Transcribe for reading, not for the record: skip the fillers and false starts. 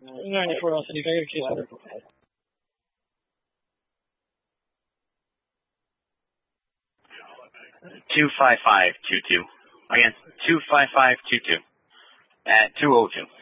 94 City Fair, case number 25522. Again, 25522 at 202.